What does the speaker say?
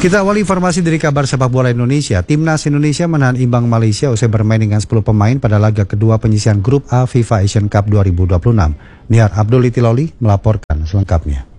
Kita awali informasi dari kabar sepak bola Indonesia. Timnas Indonesia menahan imbang Malaysia usai bermain dengan 10 pemain pada laga kedua penyisihan grup A FIFA Asian Cup 2026. Niar Abdul Itiloli melaporkan selengkapnya.